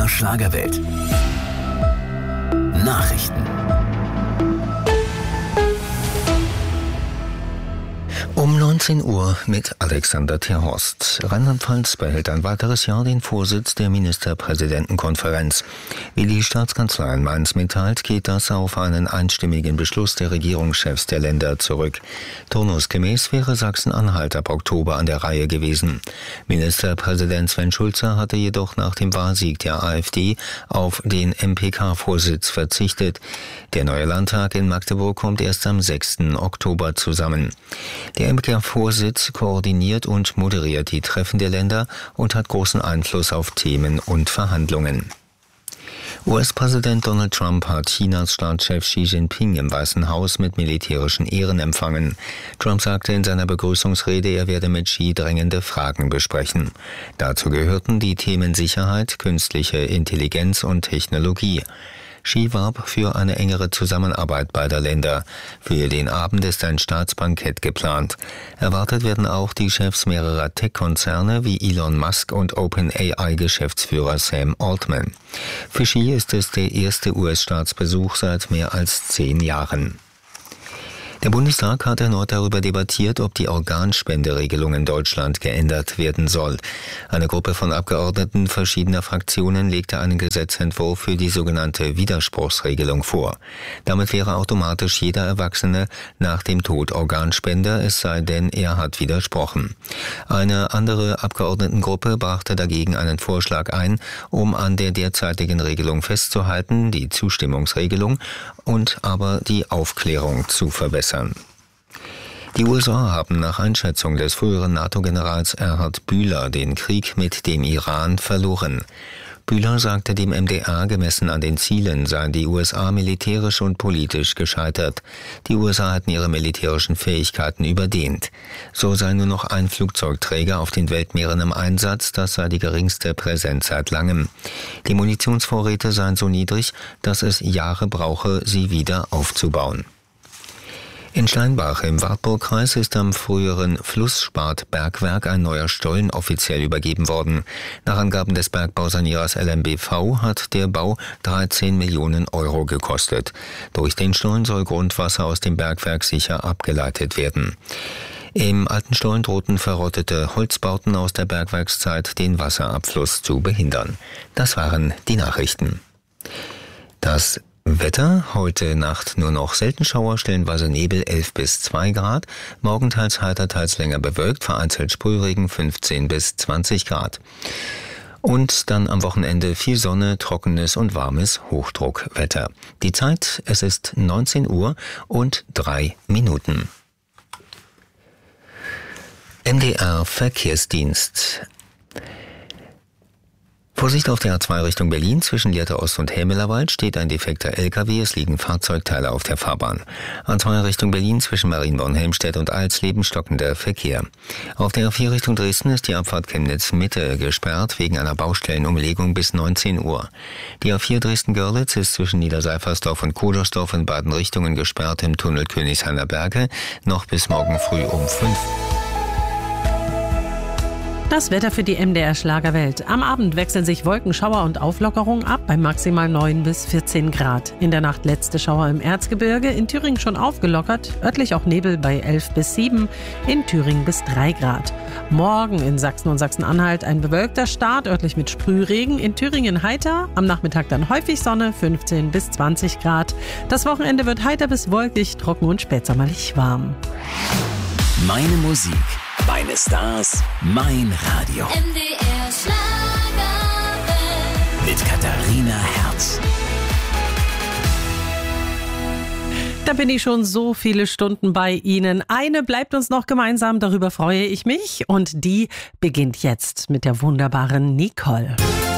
Schlagerwelt. Nachrichten. Um 19 Uhr mit Alexander Terhorst. Rheinland-Pfalz behält ein weiteres Jahr den Vorsitz der Ministerpräsidentenkonferenz. Wie die Staatskanzlei in Mainz mitteilt, geht das auf einen einstimmigen Beschluss der Regierungschefs der Länder zurück. Turnusgemäß wäre Sachsen-Anhalt ab Oktober an der Reihe gewesen. Ministerpräsident Sven Schulze hatte jedoch nach dem Wahlsieg der AfD auf den MPK-Vorsitz verzichtet. Der neue Landtag in Magdeburg kommt erst am 6. Oktober zusammen. Der MPK-Vorsitz koordiniert und moderiert die Treffen der Länder und hat großen Einfluss auf Themen und Verhandlungen. US-Präsident Donald Trump hat Chinas Staatschef Xi Jinping im Weißen Haus mit militärischen Ehren empfangen. Trump sagte in seiner Begrüßungsrede, er werde mit Xi drängende Fragen besprechen. Dazu gehörten die Themen Sicherheit, künstliche Intelligenz und Technologie. Xi warb für eine engere Zusammenarbeit beider Länder. Für den Abend ist ein Staatsbankett geplant. Erwartet werden auch die Chefs mehrerer Tech-Konzerne wie Elon Musk und OpenAI-Geschäftsführer Sam Altman. Für Xi ist es der erste US-Staatsbesuch seit mehr als 10 Jahren. Der Bundestag hat erneut darüber debattiert, ob die Organspenderegelung in Deutschland geändert werden soll. Eine Gruppe von Abgeordneten verschiedener Fraktionen legte einen Gesetzentwurf für die sogenannte Widerspruchsregelung vor. Damit wäre automatisch jeder Erwachsene nach dem Tod Organspender, es sei denn, er hat widersprochen. Eine andere Abgeordnetengruppe brachte dagegen einen Vorschlag ein, um an der derzeitigen Regelung festzuhalten, die Zustimmungsregelung, und aber die Aufklärung zu verbessern. Die USA haben nach Einschätzung des früheren NATO-Generals Erhard Bühler den Krieg mit dem Iran verloren. Bühler sagte dem MDR, gemessen an den Zielen seien die USA militärisch und politisch gescheitert. Die USA hatten ihre militärischen Fähigkeiten überdehnt. So sei nur noch ein Flugzeugträger auf den Weltmeeren im Einsatz, das sei die geringste Präsenz seit langem. Die Munitionsvorräte seien so niedrig, dass es Jahre brauche, sie wieder aufzubauen. In Steinbach im Wartburgkreis ist am früheren Flussspat-Bergwerk ein neuer Stollen offiziell übergeben worden. Nach Angaben des Bergbausanierers LMBV hat der Bau 13 Millionen Euro gekostet. Durch den Stollen soll Grundwasser aus dem Bergwerk sicher abgeleitet werden. Im alten Stollen drohten verrottete Holzbauten aus der Bergwerkszeit, den Wasserabfluss zu behindern. Das waren die Nachrichten. Das Wetter: heute Nacht nur noch selten Schauer, stellenweise Nebel 11 bis 2 Grad, morgen teils heiter, teils länger bewölkt, vereinzelt Sprühregen 15 bis 20 Grad. Und dann am Wochenende viel Sonne, trockenes und warmes Hochdruckwetter. Die Zeit, es ist 19 Uhr und 3 Minuten. MDR Verkehrsdienst. Vorsicht auf der A2 Richtung Berlin, zwischen Lehrte Ost und Helmelerwald steht ein defekter LKW, es liegen Fahrzeugteile auf der Fahrbahn. A2 Richtung Berlin, zwischen Marienborn-Helmstedt und Alsleben stockender Verkehr. Auf der A4 Richtung Dresden ist die Abfahrt Chemnitz-Mitte gesperrt, wegen einer Baustellenumlegung bis 19 Uhr. Die A4 Dresden-Görlitz ist zwischen Niederseifersdorf und Kodersdorf in beiden Richtungen gesperrt im Tunnel Königshainer Berge, noch bis morgen früh um 5. Das Wetter für die MDR Schlagerwelt. Am Abend wechseln sich Wolken, Schauer und Auflockerung ab bei maximal 9 bis 14 Grad. In der Nacht letzte Schauer im Erzgebirge, in Thüringen schon aufgelockert, örtlich auch Nebel bei 11 bis 7, in Thüringen bis 3 Grad. Morgen in Sachsen und Sachsen-Anhalt ein bewölkter Start, örtlich mit Sprühregen, in Thüringen heiter, am Nachmittag dann häufig Sonne, 15 bis 20 Grad. Das Wochenende wird heiter bis wolkig, trocken und spätsommerlich warm. Meine Musik, meine Stars, mein Radio. MDR Schlagerwelt. Mit Katharina Herz. Da bin ich schon so viele Stunden bei Ihnen. Eine bleibt uns noch gemeinsam, darüber freue ich mich. Und die beginnt jetzt mit der wunderbaren Nicole.